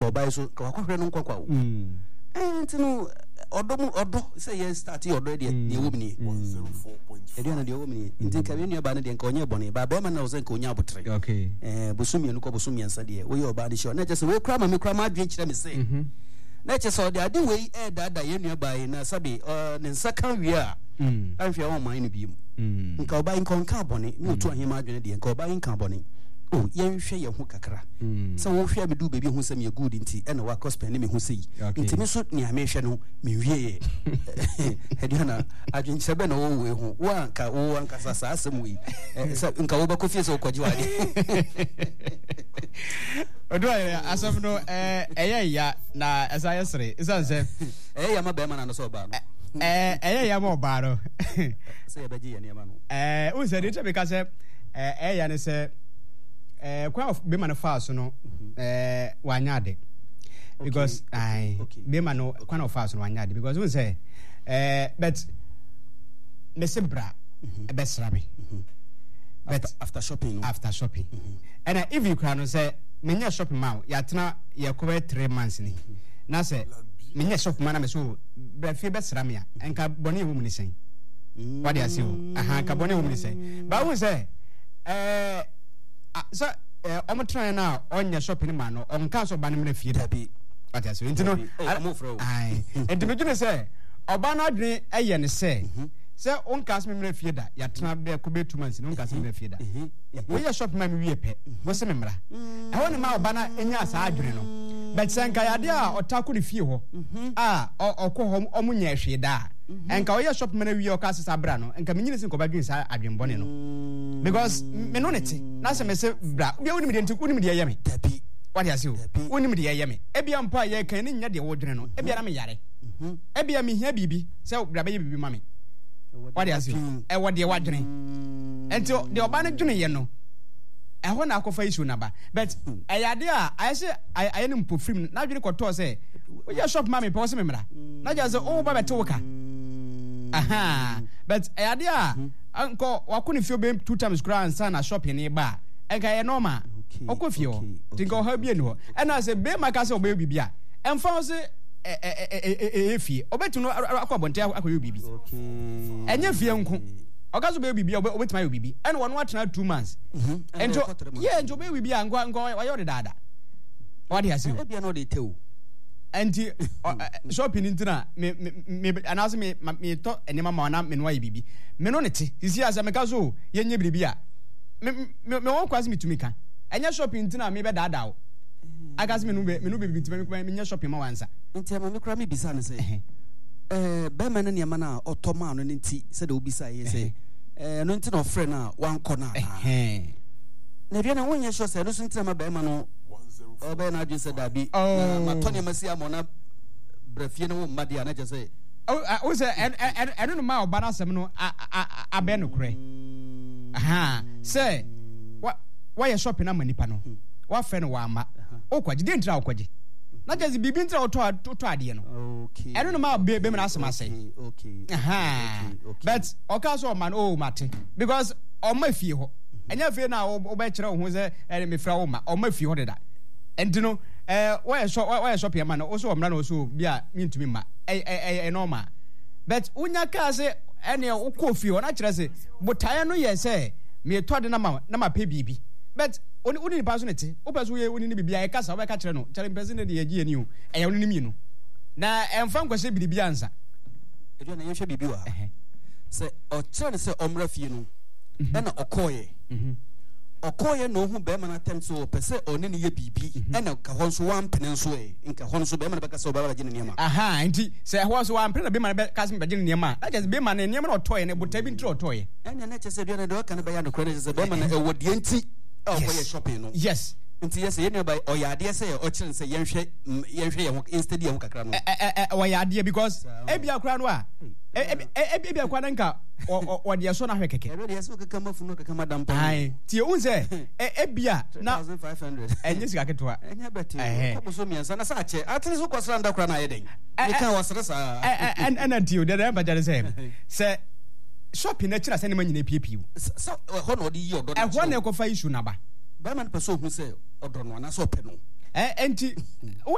obai so ka wakwahwe no nkwa ntino odo say yes start odo de wo mini 104.5 ede na de wo mini ntin ka wenu ba na de nka onye bone ba ba ma na wo se nka onya abotre okay busumi enu ko busumi ansa de we yo ba de show na je se we kra ma me kra ma adwen kire me say na je se de ade we dada yenu ba yi na sabe ne nsa kan wi a anhwe wo man no bi mu nka oba nka onka bone ni otu ahema adwen de nka oba nka bone oh yenhwe ye ho kakra so wo hwe abedu bebi ho sam ye good nti ena wa cospen me ho sei nti me so ni amehwe no me wie hediana adwen sebe na wo we ho wa anka sasa asem wi nka wo ba kofie so kwaji wa odo asem no eye ya na esayesre isanse ya ma be ma na no so ba no eye ya ma oba no se ye beji ye ne ma no o se de tebe ka se ya ne se kwa be man fast no wanyade because be man kwa fast no wanyade because we say but me sebra e besra me but after shopping and if you can say me nya shopping ma ya tena ya ko 3 months ni na say me nya shopping ma na me so be fi besra me enka boni wo mni sen what do you say aha ka boni wo mni sen but we say so I'm trying now on your shopping man on cancel banner fee happy what I say you know I and the beginner say obana dream ayen say on cast me fee that ya try be ko be 2 months no cast me fee that we your shopping man we pe what's memra I want ma obana enya asa adwene no but senka ya de a otako ne fie ho okọ omunya hwe da enka we your shopping man we your cast sabra no enka menyine sin ko badwin sa adwenbone no because me no neti na se me se bra bia woni me de ntiku woni me de yeme tapi what you say woni me de yeme ebia mpa ye kan ni nya de wodwene no ebia na me yare ebia me hia bibi se bra be bibi ma me what you say e wo de wadwene enti de oba ne dwene ye no e ho na akofa issue na ba but ayade a I say I am pofrim na dwene koto se we ya shop ma me pe wo se me mra na ja se o ba bete wo ka aha but ayade a anko wakuni fio be 2 times grand sana shopping ni ba enka ye normal okofio tinko ha bie no e na se be maka se obe bibia emfa se efie obetu no akwabonte akoyo bibi enye fie nko okazo be bibia obetuma yo bibi ene wono atena 2 months ento ye njo be bibia ngo wayo de dada what do you say e bia no de tew anti shopping intina me anase me to enema ma na me no ayi bibi me no neti sisi asa me kazo ye nye bibia me won kwase mitumika enya shopping intina me be dada o agase me no bibi intima me nya shopping ma wansa nti ma me kra me bisa ne se be ma ne ne ma na otoma no nti se de obisa ye se no nti no friend na wan kọ na na bia na won ye sure se no nti ma be ma no obe na adwese da bi ma toni masi amona brafie no mmade ana je say o se eno no ma oba na asem no abe no kure aha say why you shopping na manipa no wa fe no wa ama o kwaje de ntira o kwaje na je bibi ntira o to ade no okay eno no ma be me na asem asay okay aha but o ka so man o mate because o ma fie ho enya fie na o be kire ho se me fra wo ma o ma fie ho de da entino why shop your man also omra no so bia mintumi ma normal but unya ka se ene ukofie ona kire se botaye no ye se me to de na ma pe bibi but oni ni paso neti opeso ye oni ni bibia e kasa we ka kire no kire mpese ne de ye gi ani o e oni ni mi no na emfa nkwase bibia ansa edu na ye hwe bibi wa se o kire se omra fie no na okoye okoye no hu be man attempt so pese oni ne ye bibi ena ka ho so wan pene so nka ho so be man be ka so ba ba gine niam aha nti se ho so wan pene be man be ka so be gine niam a just be man niam na otoye ne botabi ntro otoye ena na chese do na do ka na be ya no kore se be man e wodi nti okoye shopping no yes nti yes ye ne ba oyade se o kire se yenhwe ye ho instead ye ho kakra no oyade because ebia kra no a ebia kwa nka o de so na hwe keke ebe de so kaka mafuno kaka madam pa ai tie unse ebia na 3500 enye sika ketwa enye beti ko so miensa na sa che atini so kwasra nda kra na yeden e kan wasre sa en tie de na bajare se shopping na kira se ne manyina piepie so ho no de yi odo na ho na ko fa issue na ba man person who say odo no na so pe no enti